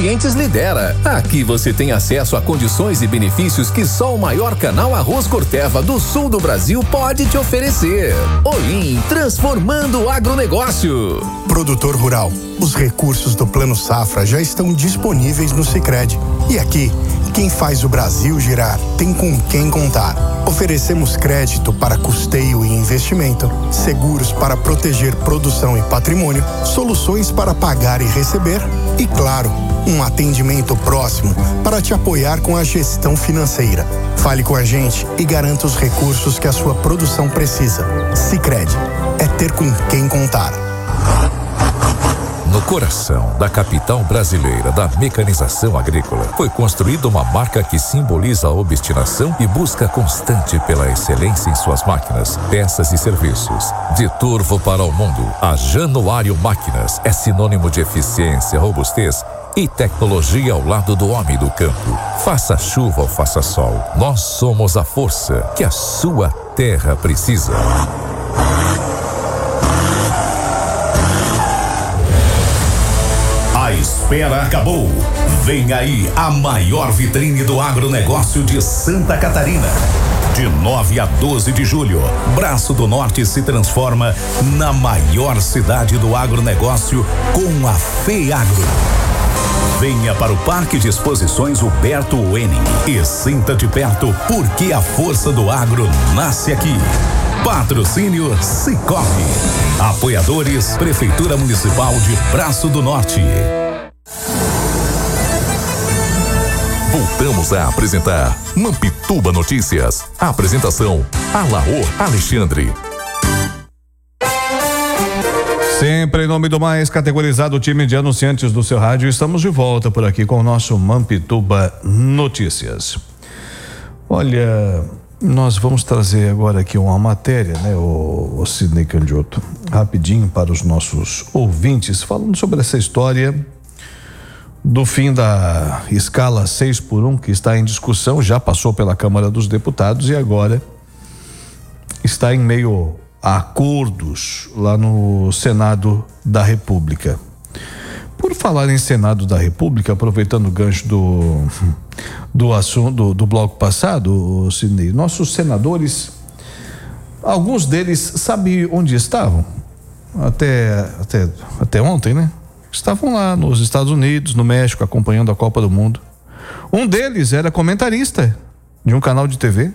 clientes lidera. Aqui você tem acesso a condições e benefícios que só o maior canal Arroz Corteva do sul do Brasil pode te oferecer. Olim, transformando o agronegócio. Produtor rural, os recursos do Plano Safra já estão disponíveis no Sicredi. E aqui, quem faz o Brasil girar tem com quem contar. Oferecemos crédito para custeio e investimento, seguros para proteger produção e patrimônio, soluções para pagar e receber e, claro, um atendimento próximo para te apoiar com a gestão financeira. Fale com a gente e garanta os recursos que a sua produção precisa. Sicredi é ter com quem contar. No coração da capital brasileira da mecanização agrícola, foi construída uma marca que simboliza a obstinação e busca constante pela excelência em suas máquinas, peças e serviços. De Turvo para o mundo, a Januário Máquinas é sinônimo de eficiência, robustez e tecnologia ao lado do homem do campo. Faça chuva ou faça sol, nós somos a força que a sua terra precisa. A espera acabou. Vem aí a maior vitrine do agronegócio de Santa Catarina. De 9 a 12 de julho, Braço do Norte se transforma na maior cidade do agronegócio com a FEAGRO. Venha para o Parque de Exposições Huberto Wenning e sinta de perto porque a força do agro nasce aqui. Patrocínio Sicoob. Apoiadores Prefeitura Municipal de Braço do Norte. Voltamos a apresentar Mampituba Notícias. A apresentação, Alaor Alexandre. Sempre em nome do mais categorizado time de anunciantes do seu rádio, estamos de volta por aqui com o nosso Mampituba Notícias. Olha, nós vamos trazer agora aqui uma matéria, né, o Sidney Candioto, rapidinho para os nossos ouvintes, falando sobre essa história do fim da escala 6x1, que está em discussão, já passou pela Câmara dos Deputados e agora está em meio a acordos lá no Senado da República. Por falar em Senado da República, aproveitando o gancho do assunto do bloco passado, Sidney, nossos senadores, alguns deles, sabe onde estavam? Até ontem, né? Estavam lá nos Estados Unidos, no México, acompanhando a Copa do Mundo. Um deles era comentarista de um canal de TV.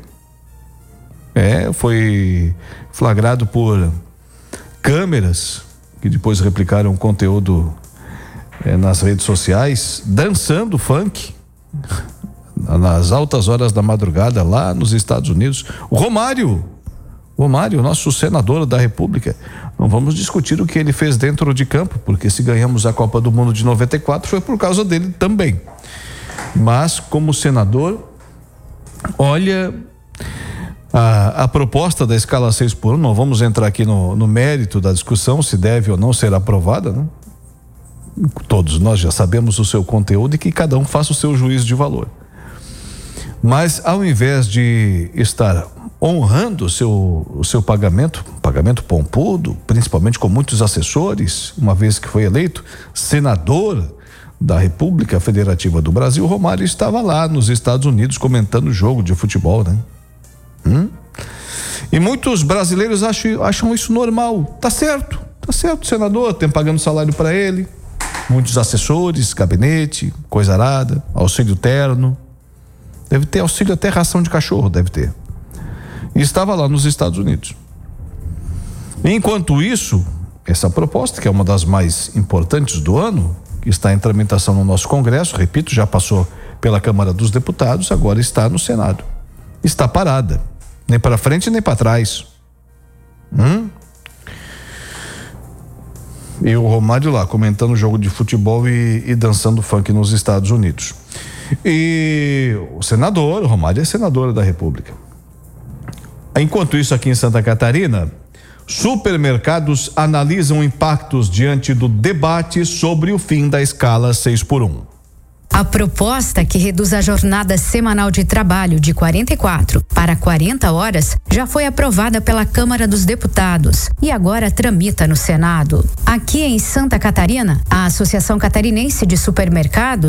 Foi flagrado por câmeras que depois replicaram o conteúdo nas redes sociais, dançando funk nas altas horas da madrugada lá nos Estados Unidos. O Romário, nosso senador da República. Não vamos discutir o que ele fez dentro de campo, porque se ganhamos a Copa do Mundo de 94 foi por causa dele também. Mas como senador, olha, a proposta da escala 6x1, não vamos entrar aqui no mérito da discussão se deve ou não ser aprovada, né? Todos nós já sabemos o seu conteúdo e que cada um faça o seu juízo de valor. Mas ao invés de estar honrando o seu pagamento pompudo, principalmente com muitos assessores, uma vez que foi eleito senador da República Federativa do Brasil, Romário estava lá nos Estados Unidos comentando o jogo de futebol, né? E muitos brasileiros acham isso normal. Tá certo, senador, tem pagando salário para ele, muitos assessores, gabinete, coisa arada, auxílio terno, deve ter auxílio até ração de cachorro, deve ter. E estava lá nos Estados Unidos. Enquanto isso, essa proposta, que é uma das mais importantes do ano, que está em tramitação no nosso Congresso, repito, já passou pela Câmara dos Deputados, agora está no Senado. Está parada, nem para frente nem para trás. E o Romário lá comentando o jogo de futebol e dançando funk nos Estados Unidos. E o Romário é senador da República. Enquanto isso, aqui em Santa Catarina, supermercados analisam impactos diante do debate sobre o fim da escala 6x1. A proposta que reduz a jornada semanal de trabalho de 44 para 40 horas já foi aprovada pela Câmara dos Deputados e agora tramita no Senado. Aqui em Santa Catarina, a Associação Catarinense de Supermercados